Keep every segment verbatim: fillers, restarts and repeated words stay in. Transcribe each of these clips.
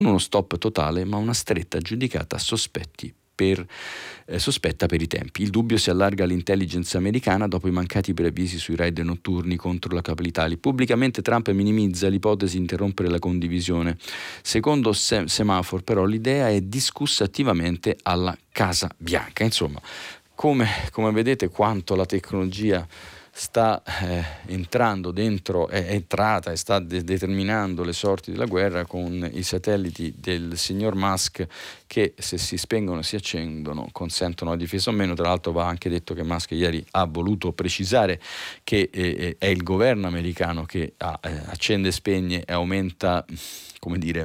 uno stop totale ma una stretta giudicata sospetti per, eh, sospetta per i tempi. Il dubbio si allarga all'intelligence americana dopo i mancati preavvisi sui raid notturni contro la capitale. Pubblicamente Trump minimizza l'ipotesi di interrompere la condivisione. Secondo Sem- Semafor però l'idea è discussa attivamente alla Casa Bianca. Insomma, come, come vedete quanto la tecnologia sta eh, entrando dentro, è entrata e sta de- determinando le sorti della guerra con i satelliti del signor Musk che, se si spengono e si accendono, consentono la difesa o meno. Tra l'altro va anche detto che Musk ieri ha voluto precisare che eh, è il governo americano che ah, eh, accende e spegne e aumenta, come dire,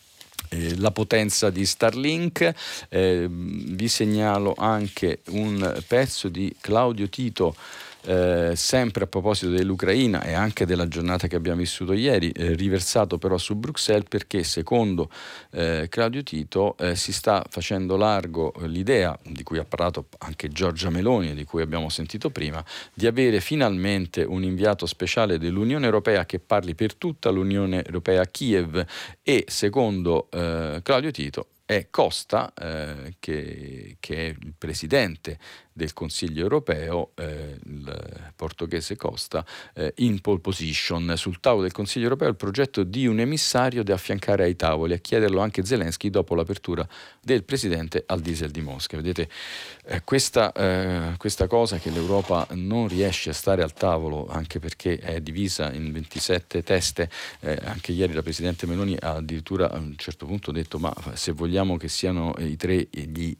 Eh, la potenza di Starlink. Eh, vi segnalo anche un pezzo di Claudio Tito, eh, sempre a proposito dell'Ucraina e anche della giornata che abbiamo vissuto ieri, eh, riversato però su Bruxelles, perché secondo eh, Claudio Tito eh, si sta facendo largo l'idea, di cui ha parlato anche Giorgia Meloni, di cui abbiamo sentito prima, di avere finalmente un inviato speciale dell'Unione Europea che parli per tutta l'Unione Europea a Kiev. E secondo eh, Claudio Tito è Costa, eh, che, che è il presidente del Consiglio europeo, eh, il portoghese Costa, eh, in pole position. Sul tavolo del Consiglio europeo il progetto di un emissario da affiancare ai tavoli, a chiederlo anche Zelensky dopo l'apertura del presidente al diesel di Mosca. Vedete, eh, questa, eh, questa cosa che l'Europa non riesce a stare al tavolo, anche perché è divisa in ventisette teste. Eh, anche ieri la Presidente Meloni ha addirittura a un certo punto detto: ma se vogliamo che siano i tre, gli,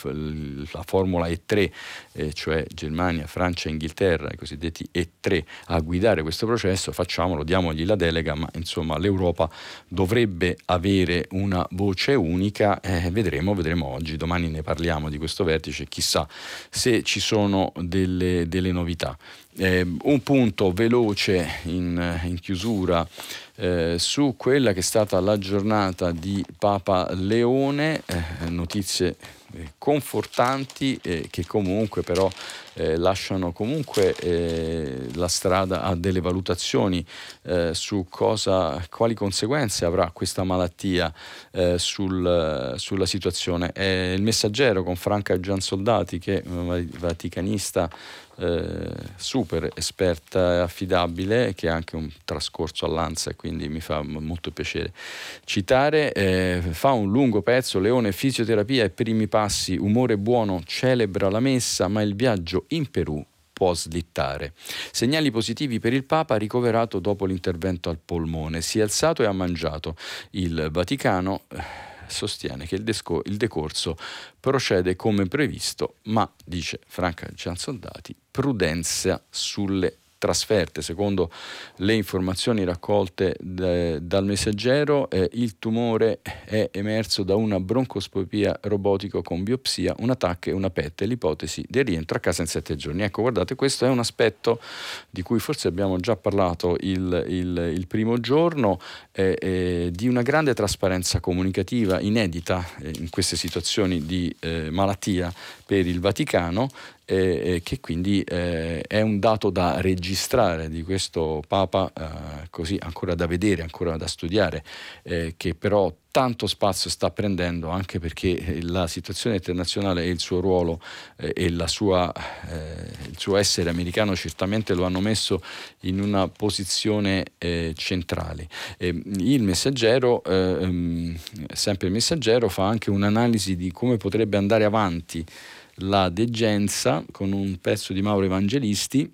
il, la formula E tre, eh, cioè Germania, Francia e Inghilterra, i cosiddetti E tre, a guidare questo processo, facciamolo, diamogli la delega, ma insomma l'Europa dovrebbe avere una voce unica. Eh, vedremo, vedremo oggi, domani ne parliamo di questo vertice, chissà se ci sono delle, delle novità. Eh, un punto veloce in, in chiusura eh, su quella che è stata la giornata di Papa Leone, eh, notizie eh, confortanti eh, che comunque però eh, lasciano comunque eh, la strada a delle valutazioni eh, su cosa, quali conseguenze avrà questa malattia eh, sul, sulla situazione. È il Messaggero con Franca Giansoldati, che è una vaticanista Eh, super esperta e affidabile, che ha anche un trascorso all'Ansa, e quindi mi fa m- molto piacere citare. Eh, fa un lungo pezzo: Leone, fisioterapia e primi passi, umore buono, celebra la messa, ma il viaggio in Perù può slittare. Segnali positivi per il Papa, ricoverato dopo l'intervento al polmone, si è alzato e ha mangiato. Il Vaticano eh, sostiene che il, desco- il decorso procede come previsto, ma, dice Franca Giansoldati, prudenza sulle trasferte. Secondo le informazioni raccolte de- dal Messaggero, eh, il tumore è emerso da una broncoscopia robotica con biopsia, una T A C e una P E T, e l'ipotesi del rientro a casa in sette giorni. Ecco, guardate, questo è un aspetto di cui forse abbiamo già parlato il, il, il primo giorno, eh, eh, di una grande trasparenza comunicativa inedita eh, in queste situazioni di eh, malattia per il Vaticano, eh, che quindi eh, è un dato da registrare di questo Papa, eh, così ancora da vedere, ancora da studiare, eh, che però tanto spazio sta prendendo, anche perché la situazione internazionale e il suo ruolo eh, e la sua, eh, il suo essere americano certamente lo hanno messo in una posizione eh, centrale. Eh, il Messaggero, eh, sempre il Messaggero, fa anche un'analisi di come potrebbe andare avanti la degenza, con un pezzo di Mauro Evangelisti,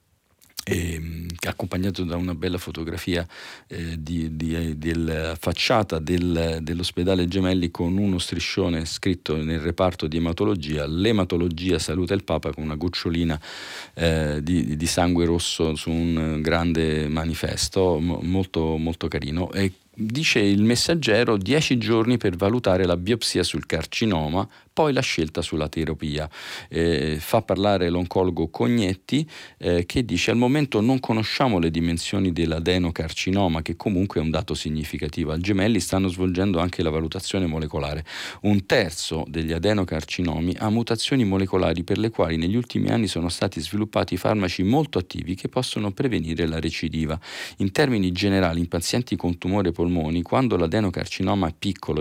eh, accompagnato da una bella fotografia eh, di, di, della facciata del, dell'ospedale Gemelli, con uno striscione scritto nel reparto di ematologia: l'ematologia saluta il Papa, con una gocciolina eh, di, di sangue rosso su un grande manifesto, mo, molto, molto carino. E dice il Messaggero: dieci giorni per valutare la biopsia sul carcinoma, poi la scelta sulla terapia. Eh, fa parlare l'oncologo Cognetti, eh, che dice: al momento non conosciamo le dimensioni dell'adenocarcinoma, che comunque è un dato significativo. Al Gemelli stanno svolgendo anche la valutazione molecolare. Un terzo degli adenocarcinomi ha mutazioni molecolari per le quali negli ultimi anni sono stati sviluppati farmaci molto attivi che possono prevenire la recidiva. In termini generali, in pazienti con tumore polmoni, quando l'adenocarcinoma è piccolo